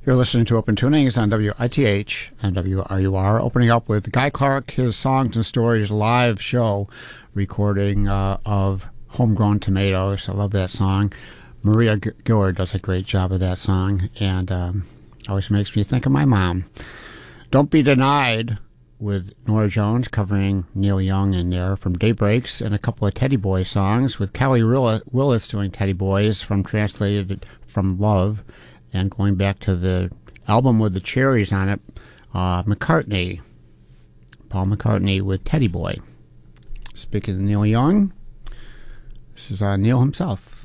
You're listening to Open Tunings on WITH and WRUR, opening up with Guy Clark, his Songs and Stories live show recording of Homegrown Tomatoes. I love that song. Maria Gillard does a great job of that song, and always makes me think of my mom. Don't Be Denied with Nora Jones covering Neil Young in there from Daybreaks, and a couple of Teddy Boy songs with Callie Willis doing Teddy Boys from Translated from Love. And going back to the album with the cherries on it, Paul McCartney with Teddy Boy. Speaking of Neil Young, this is Neil himself.